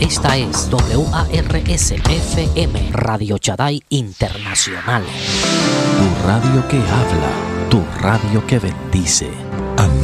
Esta es WARS-FM Radio Shaddai Internacional. Tu radio que habla, tu radio que bendice. Amén.